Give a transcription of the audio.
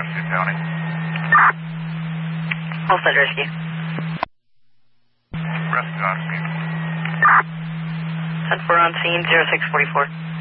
Rescue, Tony. Hillside Rescue. Rescue on scene. 10-4 on scene, 0644.